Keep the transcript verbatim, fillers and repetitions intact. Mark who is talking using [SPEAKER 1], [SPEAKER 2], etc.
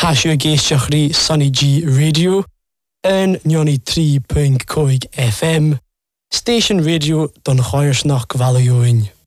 [SPEAKER 1] Hasio géisteach rí Sunny G Radio en Johnny three point five F M. Station Radio don Choirsnach Valioin.